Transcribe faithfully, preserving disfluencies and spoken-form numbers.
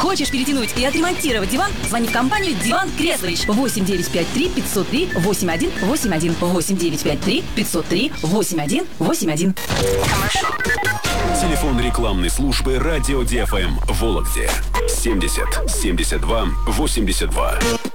Хочешь перетянуть и отремонтировать диван? Звони в компанию «Диван Креслович». восемь девять пять три пятьсот три восемь один восемь один. восемь девять пять три пятьсот три восемь один восемь один. Телефон рекламной службы «Радио ди эф эм» в Вологде. семьдесят семьдесят два восемьдесят два.